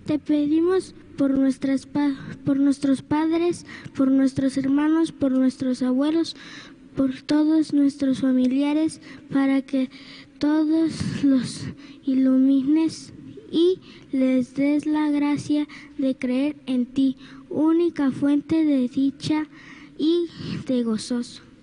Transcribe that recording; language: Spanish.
Te pedimos por nuestros padres, por nuestros hermanos, por nuestros abuelos, por todos nuestros familiares, para que todos los ilumines y les des la gracia de creer en ti, única fuente de dicha y de gozoso.